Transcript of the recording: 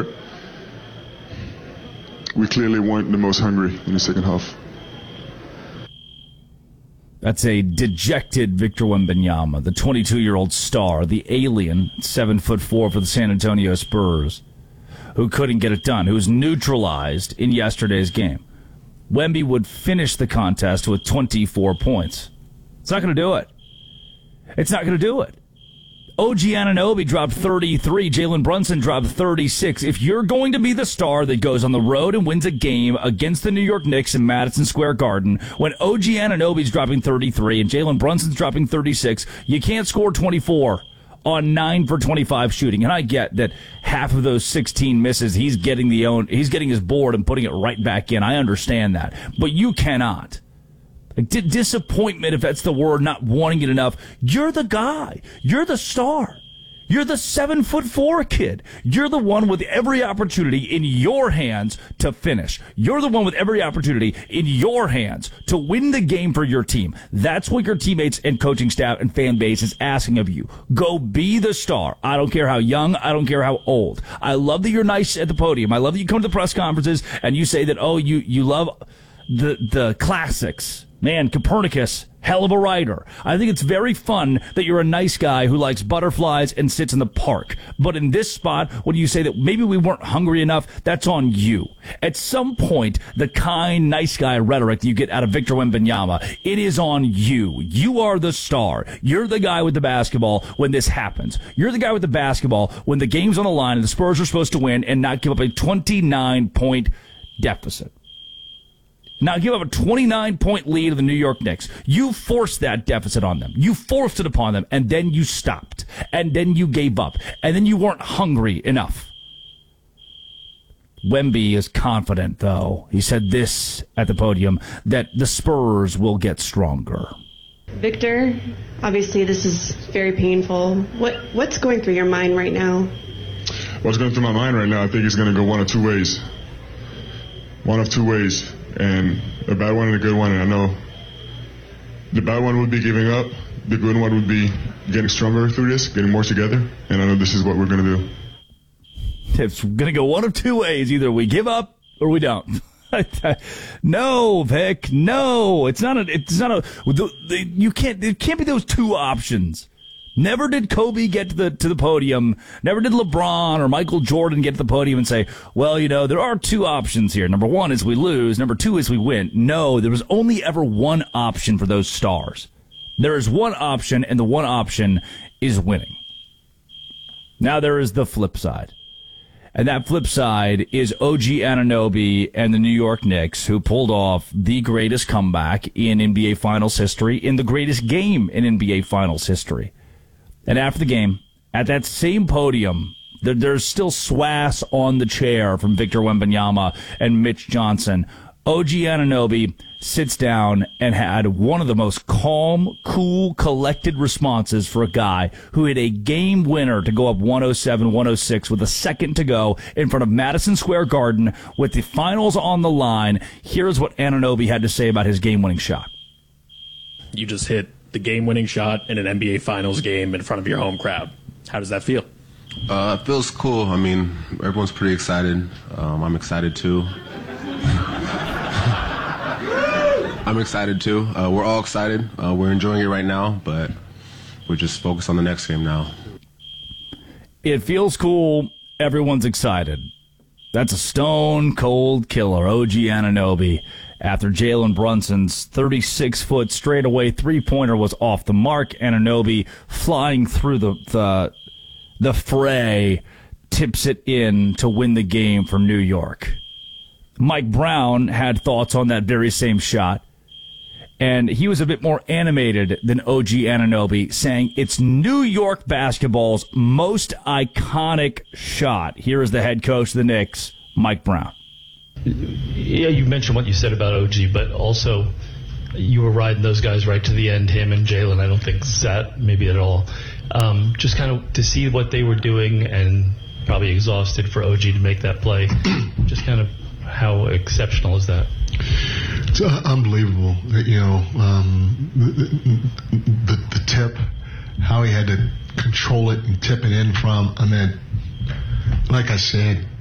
start. We clearly weren't the most hungry in the second half. That's a dejected Victor Wembanyama, the 22-year-old star, the alien, 7'4" for the San Antonio Spurs, who couldn't get it done, who was neutralized in yesterday's game. Wemby would finish the contest with 24 points. It's not going to do it. It's not going to do it. OG Anunoby dropped 33. Jalen Brunson dropped 36. If you're going to be the star that goes on the road and wins a game against the New York Knicks in Madison Square Garden, when OG Anunoby's dropping 33 and Jalen Brunson's dropping 36, you can't score 24 on 9 for 25 shooting. And I get that half of those 16 misses, he's getting his board and putting it right back in. I understand that. But you cannot. Disappointment, if that's the word, not wanting it enough. You're the guy. You're the star. You're the 7'4" kid. You're the one with every opportunity in your hands to finish. You're the one with every opportunity in your hands to win the game for your team. That's what your teammates and coaching staff and fan base is asking of you. Go be the star. I don't care how young. I don't care how old. I love that you're nice at the podium. I love that you come to the press conferences and you say that, you love the classics. Man, Copernicus, hell of a writer. I think it's very fun that you're a nice guy who likes butterflies and sits in the park. But in this spot, when you say that maybe we weren't hungry enough, that's on you. At some point, the kind, nice guy rhetoric that you get out of Victor Wembanyama, it is on you. You are the star. You're the guy with the basketball when this happens. You're the guy with the basketball when the game's on the line and the Spurs are supposed to win and not give up a 29-point deficit. Now give up a 29-point lead to the New York Knicks. You forced that deficit on them. You forced it upon them, and then you stopped. And then you gave up. And then you weren't hungry enough. Wemby is confident, though. He said this at the podium, that the Spurs will get stronger. Victor, obviously this is very painful. What's going through your mind right now? What's going through my mind right now, I think it's going to go one of two ways. One of two ways. And a bad one and a good one. And I know the bad one would be giving up. The good one would be getting stronger through this, getting more together. And I know this is what we're going to do. It's going to go one of two ways. Either we give up or we don't. No, Vic. No, it can't be those two options. Never did Kobe get to the podium. Never did LeBron or Michael Jordan get to the podium and say, well, there are two options here. Number one is we lose. Number two is we win. No, there was only ever one option for those stars. There is one option, and the one option is winning. Now there is the flip side. And that flip side is OG Anunoby and the New York Knicks, who pulled off the greatest comeback in NBA Finals history, in the greatest game in NBA Finals history. And after the game, at that same podium, there's still swass on the chair from Victor Wembanyama and Mitch Johnson. OG Anunoby sits down and had one of the most calm, cool, collected responses for a guy who hit a game winner to go up 107-106 with a second to go in front of Madison Square Garden with the finals on the line. Here's what Anunoby had to say about his game-winning shot. You just hit the game-winning shot in an NBA Finals game in front of your home crowd. How does that feel? It feels cool. I mean, everyone's pretty excited. I'm excited too. I'm excited too. We're all excited. We're enjoying it right now, but we're just focused on the next game now. It feels cool. Everyone's excited. That's a stone-cold killer, OG Anunoby. After Jalen Brunson's 36-foot straightaway three-pointer was off the mark, Anunoby flying through the fray tips it in to win the game for New York. Mike Brown had thoughts on that very same shot, and he was a bit more animated than OG Anunoby, saying it's New York basketball's most iconic shot. Here is the head coach of the Knicks, Mike Brown. Yeah, you mentioned what you said about OG, but also you were riding those guys right to the end, him and Jalen. I don't think Zat maybe at all. Just kind of to see what they were doing and probably exhausted for OG to make that play. Just kind of how exceptional is that? It's unbelievable. The tip, how he had to control it and tip it in from. I mean, like I said,